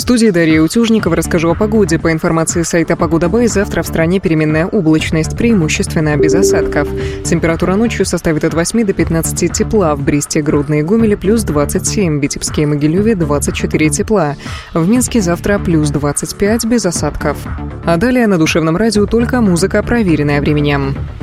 студии Дарья Утюжникова расскажу о погоде. По информации сайта Погода.бай, завтра в стране переменная облачность, преимущественно без осадков. Температура ночью составит от 8 до 15 тепла. В Бресте, Гродно и Гомеле плюс 27, в Витебске и Могилеве 24 тепла. В Минске завтра плюс 25 без осадков. А далее на Душевном радио только музыка, проверенная временем.